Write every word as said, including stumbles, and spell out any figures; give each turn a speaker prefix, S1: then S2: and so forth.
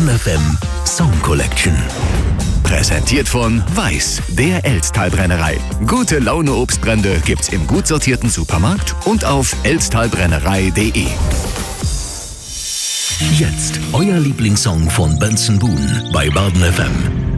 S1: Baden F M Song Collection. Präsentiert von Weiß, der Elztal-Brennerei. Gute Laune Obstbrände gibt's im gut sortierten Supermarkt und auf elztalbrennerei punkt de. Jetzt euer Lieblingssong von Benson Boone bei Baden F M.